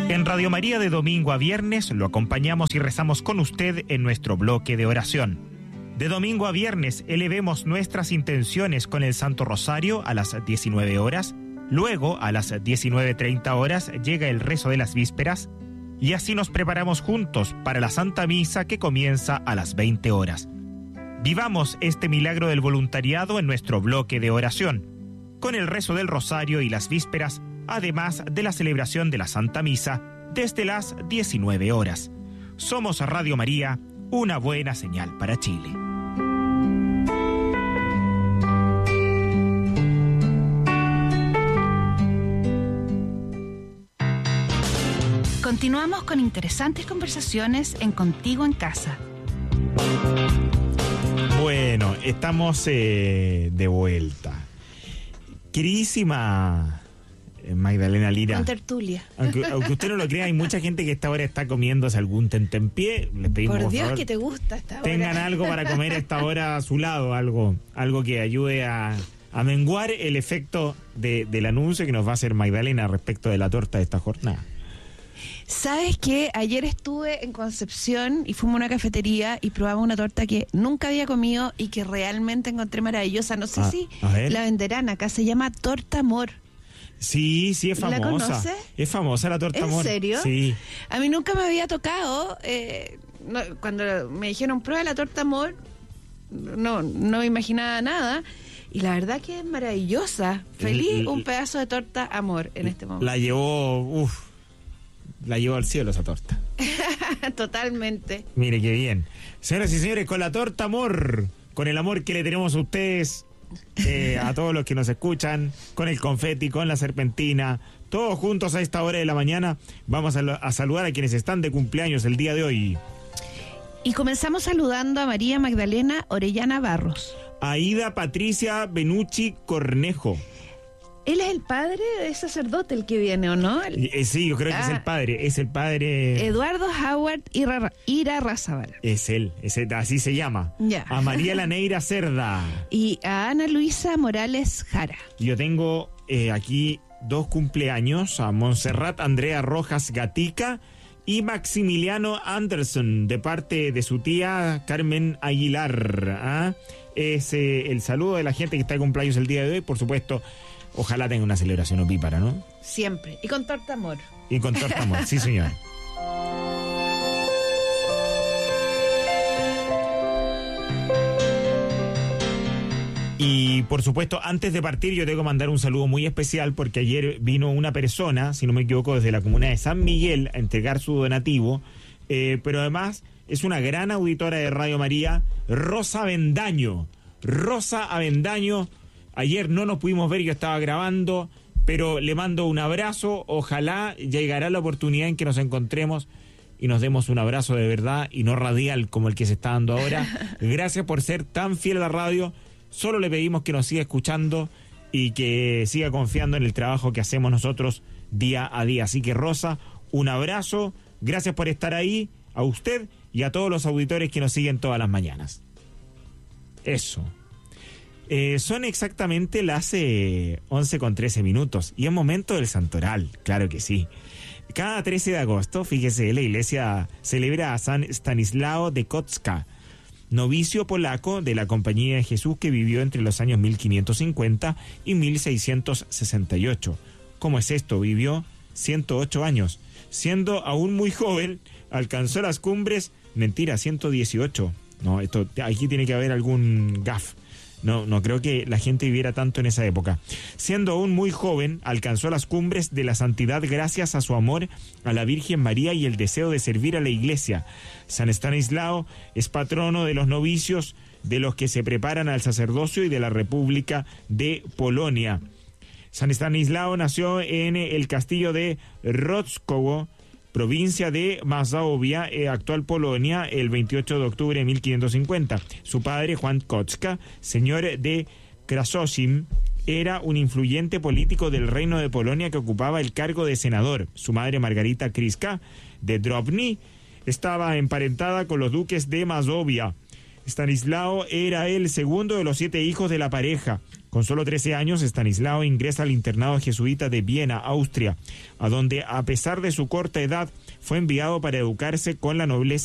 En Radio María de domingo a viernes lo acompañamos y rezamos con usted en nuestro bloque de oración. De domingo a viernes elevemos nuestras intenciones con el Santo Rosario a las 19 horas, luego a las 19:30 horas llega el rezo de las vísperas y así nos preparamos juntos para la Santa Misa que comienza a las 20 horas. Vivamos este milagro del voluntariado en nuestro bloque de oración, con el rezo del Rosario y las vísperas, además de la celebración de la Santa Misa desde las 19 horas. Somos Radio María, una buena señal para Chile. Continuamos con interesantes conversaciones en Contigo en Casa. Bueno, estamos de vuelta. Queridísima Magdalena Lira. Con tertulia. Aunque usted no lo crea, hay mucha gente que esta hora está comiéndose algún tentempié. Les pedimos, por Dios, favor, que te gusta esta hora. tengan algo para comer a esta hora a su lado, algo que ayude a menguar el efecto del anuncio que nos va a hacer Magdalena respecto de la torta de esta jornada. ¿Sabes qué? Ayer estuve en Concepción y fuimos a una cafetería y probamos una torta que nunca había comido y que realmente encontré maravillosa. No sé si la venderán acá. Se llama Torta Amor. Sí, es famosa. ¿La conoces? Es famosa la torta Amor. ¿En serio? Sí. A mí nunca me había tocado. Cuando me dijeron prueba la torta Amor, no me imaginaba nada. Y la verdad que es maravillosa. Feliz un pedazo de torta Amor en este momento. La llevó al cielo esa torta. Totalmente. Mire qué bien. Señoras y señores, con la torta Amor, con el amor que le tenemos a ustedes, a todos los que nos escuchan, con el confeti, con la serpentina, todos juntos a esta hora de la mañana, vamos a saludar a quienes están de cumpleaños el día de hoy. Y comenzamos saludando a María Magdalena Orellana Barros. Aida Patricia Benucci Cornejo. Él es el padre de sacerdote el que viene, ¿o no? Sí, yo creo que es el padre. Eduardo Howard Irarrázaval. Es él, así se llama. Ya. A María Laneira Cerda. Y a Ana Luisa Morales Jara. Yo tengo aquí dos cumpleaños, a Montserrat Andrea Rojas Gatica y Maximiliano Anderson, de parte de su tía Carmen Aguilar. Es el saludo de la gente que está de cumpleaños el día de hoy, por supuesto. Ojalá tenga una celebración opípara, ¿no? Siempre. Y con torta Amor. Y con torta Amor, sí, señor. Y por supuesto, antes de partir yo tengo que mandar un saludo muy especial porque ayer vino una persona, si no me equivoco, desde la comuna de San Miguel a entregar su donativo, pero además es una gran auditora de Radio María, Rosa Avendaño. Rosa Avendaño. Ayer no nos pudimos ver, yo estaba grabando, pero le mando un abrazo. Ojalá llegará la oportunidad en que nos encontremos y nos demos un abrazo de verdad y no radial como el que se está dando ahora. Gracias por ser tan fiel a la radio. Solo le pedimos que nos siga escuchando y que siga confiando en el trabajo que hacemos nosotros día a día. Así que Rosa, un abrazo. Gracias por estar ahí, a usted y a todos los auditores que nos siguen todas las mañanas. Eso. Son exactamente las 11:13 y es momento del santoral, claro que sí. Cada 13 de agosto, fíjese, la iglesia celebra a San Stanislao de Kotska, novicio polaco de la Compañía de Jesús que vivió entre los años 1550 y 1668. ¿Cómo es esto? Vivió 108 años. Siendo aún muy joven, alcanzó las cumbres, 118. No, aquí tiene que haber algún gaf. No creo que la gente viviera tanto en esa época. Siendo aún muy joven, alcanzó las cumbres de la santidad gracias a su amor a la Virgen María y el deseo de servir a la Iglesia. San Estanislao es patrono de los novicios, de los que se preparan al sacerdocio y de la República de Polonia. San Estanislao nació en el castillo de Wrocław, provincia de Mazovia, actual Polonia, el 28 de octubre de 1550. Su padre, Juan Kotska, señor de Krasocim, era un influyente político del reino de Polonia que ocupaba el cargo de senador. Su madre, Margarita Kryska, de Drobny, estaba emparentada con los duques de Mazovia. Stanislao era el segundo de los 7 hijos de la pareja. Con solo 13 años, Estanislao ingresa al internado jesuita de Viena, Austria, a donde, a pesar de su corta edad, fue enviado para educarse con la nobleza